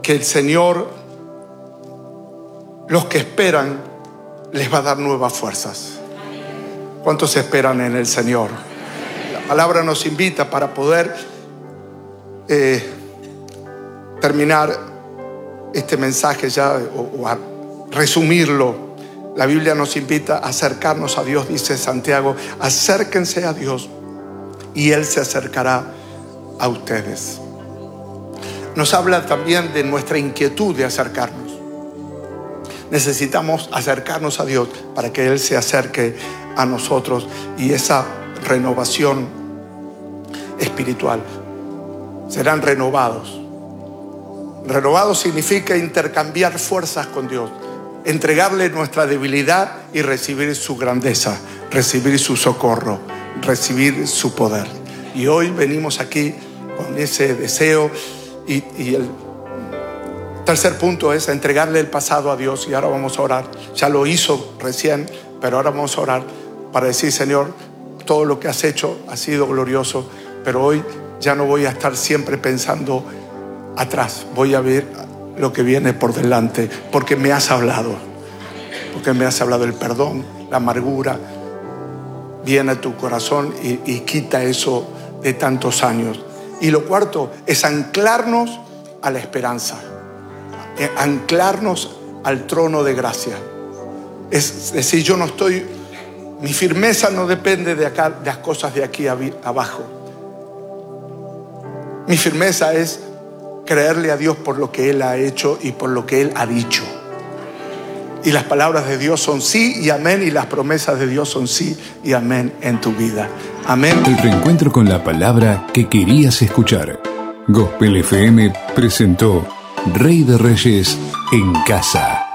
que el Señor, los que esperan, les va a dar nuevas fuerzas. ¿Cuántos esperan en el Señor? La palabra nos invita para poder terminar este mensaje ya o a resumirlo. La Biblia nos invita a acercarnos a Dios, dice Santiago: acérquense a Dios y Él se acercará a ustedes. Nos habla también de nuestra inquietud de acercarnos. Necesitamos acercarnos a Dios para que Él se acerque a nosotros, y esa renovación espiritual. Serán renovados. Renovados significa intercambiar fuerzas con Dios, entregarle nuestra debilidad y recibir su grandeza, recibir su socorro, recibir su poder. Y hoy venimos aquí con ese deseo, y el tercer punto es entregarle el pasado a Dios. Y ahora vamos a orar. Ya lo hizo recién, pero ahora vamos a orar para decir: Señor, todo lo que has hecho ha sido glorioso, pero hoy ya no voy a estar siempre pensando atrás. Voy a ver lo que viene por delante, porque me has hablado. Porque me has hablado. El perdón, la amargura, viene a tu corazón y quita eso de tantos años. Y lo cuarto es anclarnos a la esperanza, anclarnos al trono de gracia. Es decir, yo no estoy, mi firmeza no depende de acá, de las cosas de aquí abajo. Mi firmeza es creerle a Dios por lo que Él ha hecho y por lo que Él ha dicho. Y las palabras de Dios son sí y amén, y las promesas de Dios son sí y amén en tu vida. Amén. El reencuentro con la palabra que querías escuchar. Gospel FM presentó Rey de Reyes en Casa.